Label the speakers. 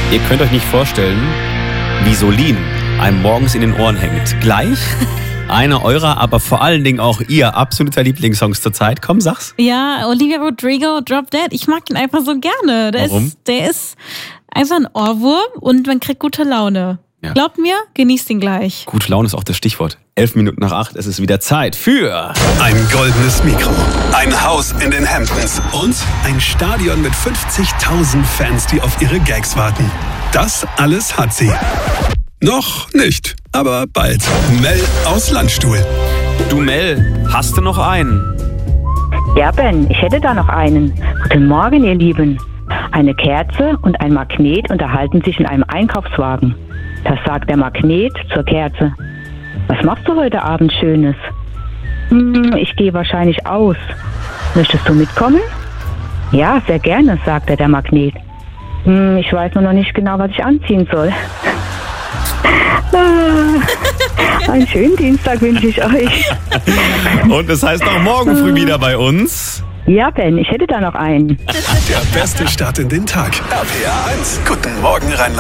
Speaker 1: Ihr könnt euch nicht vorstellen, wie Solin einem morgens in den Ohren hängt. Gleich einer eurer, aber vor allen Dingen auch ihr absoluter Lieblingssongs zur Zeit. Komm, sag's.
Speaker 2: Ja, Olivia Rodrigo, Drop Dead. Ich mag ihn einfach so gerne.
Speaker 1: Warum?
Speaker 2: Der ist einfach ein Ohrwurm und man kriegt gute Laune.
Speaker 1: Ja.
Speaker 2: Glaubt mir, genießt ihn gleich.
Speaker 1: Gute Laune ist auch das Stichwort. 7:11. Es ist wieder Zeit für
Speaker 3: Ein goldenes Mikro, ein Haus in den Hamptons und ein Stadion mit 50.000 Fans, die auf ihre Gags warten. Das alles hat sie. Noch nicht, aber bald. Mel aus Landstuhl.
Speaker 1: Du Mel, hast du noch einen?
Speaker 4: Ja, Ben, ich hätte da noch einen. Guten Morgen, ihr Lieben. Eine Kerze und ein Magnet unterhalten sich in einem Einkaufswagen. Das sagt der Magnet zur Kerze. Was machst du heute Abend Schönes? Ich gehe wahrscheinlich aus. Möchtest du mitkommen? Ja, sehr gerne, sagte der Magnet. Ich weiß nur noch nicht genau, was ich anziehen soll. Einen schönen Dienstag wünsche ich euch.
Speaker 1: Und es heißt auch morgen früh wieder bei uns.
Speaker 4: Ja, Ben, ich hätte da noch einen.
Speaker 3: Der beste Start in den Tag. RPR 1. Guten Morgen, Rhein.